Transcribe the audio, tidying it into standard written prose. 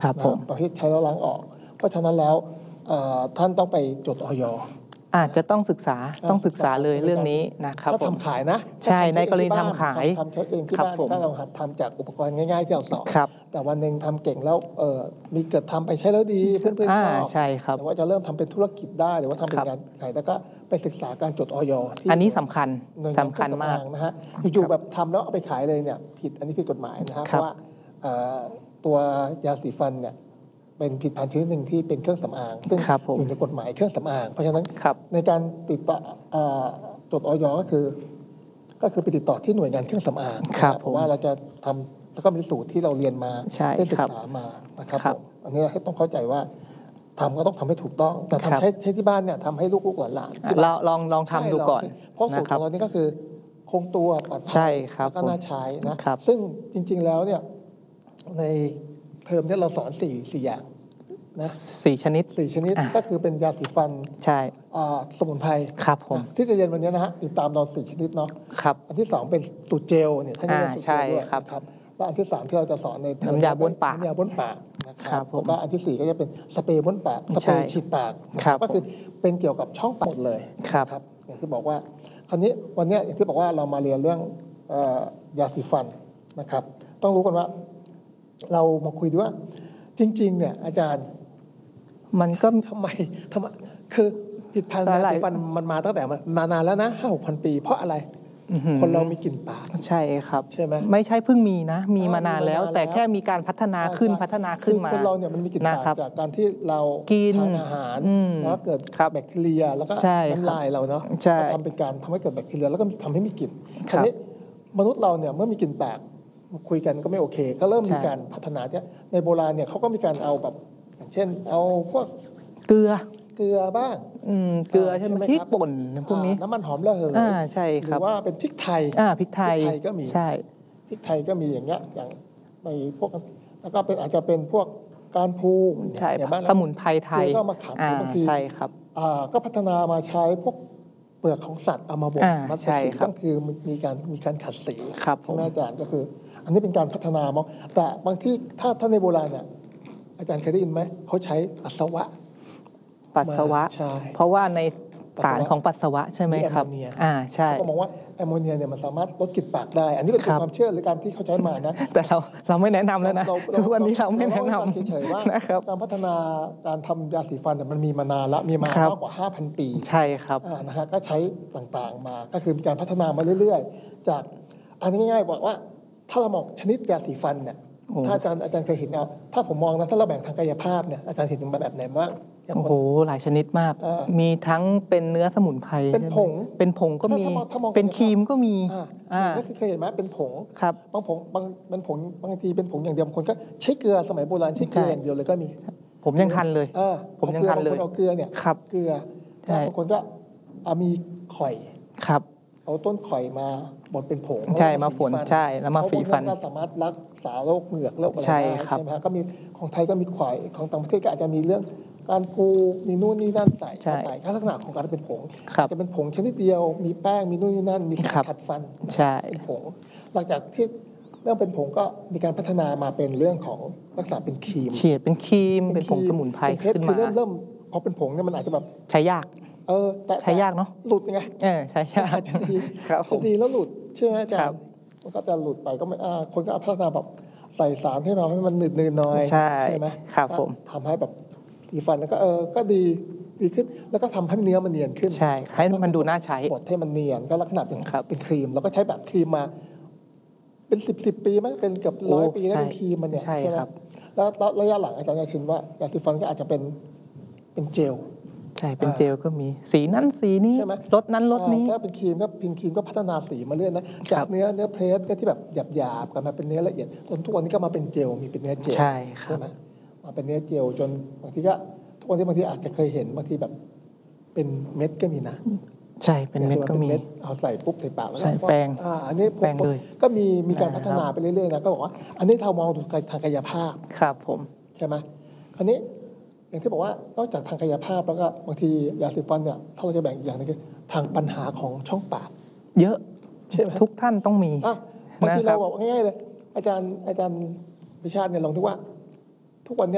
ครับผมประเภทใช้แล้วล้างออกเพราะฉะนั้นแล้วท่านต้องไปจดอย. อาจจะต้องศึกษาเลยเรื่องนี้นะครับถ้าทำขายนะใช่ในกรณีทำขายทำใช้เองที่บ้านก็เราหัดทำจากอุปกรณ์ง่ายๆที่เราสอนแต่วันหนึ่งทำเก่งแล้วมีเกิดทำไปใช้แล้วดีเพื่อนๆชอบใช่ครับแต่ว่าจะเริ่มทำเป็นธุรกิจได้หรือว่าทำเป็นงานขายแล้วก็ไปศึกษาการจดอย. อันนี้สำคัญมากนะฮะอยู่ๆแบบทำแล้วเอาไปขายเลยเนี่ยผิดอันนี้ผิดกฎหมายนะฮะเพราะว่าตัวยาสีฟันเนี่ยเป็นผลิตภัณฑ์ชนิดหนึ่งที่เป็นเครื่องสำอางซึ่งอยู่ในกฎหมายเครื่องสำอางเพราะฉะนั้นในการติดต่อจดอย.ก็คือไปติดต่อที่หน่วยงานเครื่องสำอางเพราะว่าเราจะทำแล้วก็มีสูตรที่เราเรียนมาได้ศึกษามานะครับอันนี้ต้องเข้าใจว่าทำก็ต้องทำให้ถูกต้องแต่ทำใช้ที่บ้านเนี่ยทำให้ลูกๆหลานๆลองทำดูก่อนเพราะสูตรของเรานี่ก็คือคงตัวปลอดภัยแล้วก็น่าใช้นะซึ่งจริงๆแล้วเนี่ยในเทอมนี้เราสอน4อย่างนะ 4 ชนิดก็คือเป็นยาสีฟันใช่สมุนไพรครับผมที่จะเรียนวันนี้นะฮะติดตามเรา4 ชนิดเนาะครับอันที่2เป็นสูตรเจลเนี่ยท่านเรียนสูตรเจลด้วยครับและอันที่3ที่เราจะสอนในน้ำยาบ้วนปากนะครับแล้วก็อันที่4ก็จะเป็นสเปรย์บ้วนปากสเปรย์ฉีดปากก็คือเป็นเกี่ยวกับช่องปากหมดเลยครับอย่างที่บอกว่าคราวนี้วันนี้อย่างที่บอกว่าเรามาเรียนเรื่องยาสีฟันนะครับต้องรู้กันว่าเรามาคุยดูว่าจริงๆเนี่ยอาจารย์มันก็ทำไมคือผลิตภัณฑ์ยาสีฟันมันมาตั้งแต่มานานแล้วนะ5-6,000 ปีเพราะอะไรคนเรามีกลิ่นปากใช่ครับใช่ไหมไม่ใช่เพิ่งมีนะมีมานานแล้วแต่แค่มีการพัฒนาขึ้นมาคนเราเนี่ยมันมีกลิ่นปากจากการที่เราทานอาหารแล้วเกิดแบคทีเรียแล้วก็น้ำลายเราเนาะทำเป็นการทำให้เกิดแบคทีเรียแล้วก็ทำให้มีกลิ่นคราวนี้มนุษย์เราเนี่ยเมื่อมีกลิ่นปากคุยกันก็ไม่โอเคก็เริ่มมีการพัฒนาเนี่ยในโบราณเนี่ยเขาก็มีการเอาแบบเช่นเอาพวกเกลือบ้างเกลือใช่ไหมพริกป่นพวกนี้น้ำมันหอมระเหยใช่ครับหรือว่าเป็นพริกไทยพริกไทยก็มีใช่พริกไทยก็มีอย่างเงี้ยอย่างในพวกแล้วก็เป็นอาจจะเป็นพวกการพูใช่สมุนไพรไทยก็มาขัดบางทีใช่ครับก็พัฒนามาใช้พวกเปลือกของสัตว์เอามาบดมัดสีก็คือมีการขัดสีใช่ไหมอาจารย์ก็คืออันนี้เป็นการพัฒนามั้งแต่บางที่ถ้าในโบราณเนี่ยอาจารย์เคยได้ยินไหมเขาใช้ปัสสาวะเพราะว่าในสารของปัสสาวะใช่ไหมครับใช่เขาบอกว่าแอมโมเนียเนี่ยมันสามารถลดกลิ่นปากได้อันนี้เป็นความเชื่อหรือการที่เขาใช้มานะแต่เราไม่แนะนำแล้วนะทุกวันนี้เราไม่แนะนำเฉยๆว่าการพัฒนาการทำยาสีฟันเนี่ยมันมีมานานละมีมามากกว่า 5,000 ปีใช่ครับนะฮะก็ใช้ต่างๆมาก็คือมีการพัฒนามาเรื่อยๆจากอันนี้ง่ายๆบอกว่าถ้าเรามองชนิดยาสีฟันเนี่ยถ้าอาจารย์เคยเห็นเอาถ้าผมมองนะถ้าเราแบ่งทางกายภาพเนี่ยอาจารย์เห็นแบบไหนบ้างโอ้โหหลายชนิดมากมีทั้งเป็นเนื้อสมุนไพรเป็นผงก็มีเป็นครีมก็มีก็คือเคยเห็นไหมเป็นผงครับบางผงเป็นผงบางทีเป็นผงอย่างเดียวบางคนก็ใช้เกลือสมัยโบราณใช้เกลืออย่างเดียวเลยก็มีผมยังทันเลยผมยังทันเลยเอาเกลือเนี่ยเกลือบางคนก็มีข่อยครับเอาต้นข่อยมาบดเป็นผงใช่มาฝนใช่แล้วมาฝีฟันก็สามารถรักษาโรคเหงือกโรคอะไรได้ใช่ไหมก็มีของไทยก็มีข่อยของต่างประเทศก็อาจจะมีเรื่องการปูมีนู่นนี่นั่นใส่เข้าไปลักษณะของการเป็นผงจะเป็นผงชนิดเดียวมีแป้งมีนู่นนี่นั่นมีสารขัดฟันใช่ผงหลังจากที่เริ่มเป็นผงก็มีการพัฒนามาเป็นเรื่องของลักษณะเป็นครีมเฉียดเป็นครีมเป็นผงสมุนไพรขึ้นมาเริ่มพอเป็นผงเนี่ยมันอาจจะแบบใช้ยากแต่ใช้ยากเนาะหลุดไงใช้ยากจะดีแล้วหลุดใช่ไหมอาจารย์มันก็จะหลุดไปก็ไม่คนก็พัฒนาแบบใส่สารให้มันหนืดหน่อยใช่ไหมครับผมทำให้แบบสีฟันแล้วก็ก็ดีขึ้นแล้วก็ทำให้เนื้อมันเนียนขึ้นใช่ให้มันดูน่าใช้บดให้มันเนียนก็ลักษณะเป็นครีมแล้วก็ใช้แบบครีมมาเป็น10 ปีมั้ยเป็นเกือบ100 ปีแล้วเป็นครีมมันเนี่ยใช่ครับแล้วระยะหลังอาจารย์จะเห็นว่ายาสีฟันก็อาจจะเป็นเจลใช่เป็นเจลก็มีสีนั้นสีนี้รสนั้นรสนี้ถ้าเป็นครีมก็พัฒนาสีมาเรื่อยนะจากเนื้อเพรสก็ที่แบบหยาบๆกันมาเป็นเนื้อละเอียดจนทุกวันนี้ก็มาเป็นเจลมีเป็นเนื้อเจลใช่ไหมมาเป็นเนื้อเจลจนบางทีก็ทุกวันนี้บางทีอาจจะเคยเห็นบางทีแบบเป็นเม็ดก็มีนะใช่เป็นเม็ดก็มีเอาใส่ปุ๊บใส่ปากแล้วก็แป้งอันนี้แป้งเลยก็มีการพัฒนาไปเรื่อยๆนะก็บอกว่าอันนี้เรามองดูทางกายภาพครับผมใช่ไหมคราวนี้อย่างที่บอกว่านอกจากทางกายภาพแล้วก็บางทียาสีฟันเนี่ยถ้าเราจะแบ่งอย่างนึงคือทางปัญหาของช่องปากเยอะใช่ไหมทุกท่านต้องมีบางทีเราบอกง่ายๆเลยอาจารย์วิชาติเนี่ยลองดูว่าทุกวันนี้